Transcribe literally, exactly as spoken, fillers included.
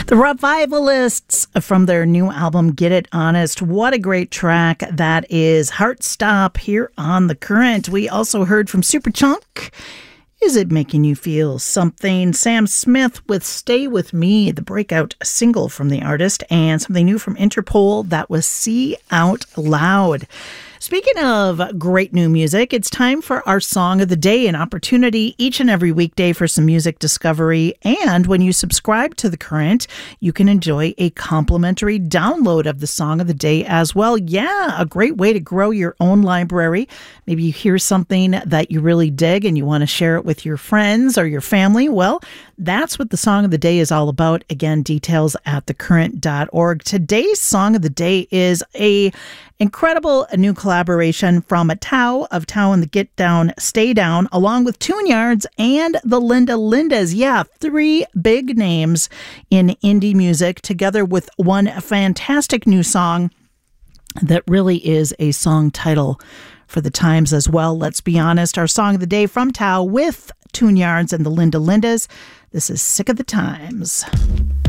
The Revivalists from their new album, Get It Honest. What a great track that is. Heart Stop here on The Current. We also heard from Superchunk. Is It Making You Feel Something? Sam Smith with Stay With Me, the breakout single from the artist, and something new from Interpol, that was See Out Loud. Speaking of great new music, it's time for our Song of the Day, an opportunity each and every weekday for some music discovery. And when you subscribe to The Current, you can enjoy a complimentary download of the Song of the Day as well. Yeah, a great way to grow your own library. Maybe you hear something that you really dig and you want to share it with your friends or your family. Well, that's what the Song of the Day is all about. Again, details at the current dot org. Today's Song of the Day is a incredible new collaboration from a Tao of Tao and the Get Down, Stay Down, along with Tune Yards and the Linda Lindas. Yeah, three big names in indie music, together with one fantastic new song that really is a song title for the times as well. Let's be honest. Our Song of the Day from Tao with Tune Yards and the Linda Lindas. This is Sick of the Times.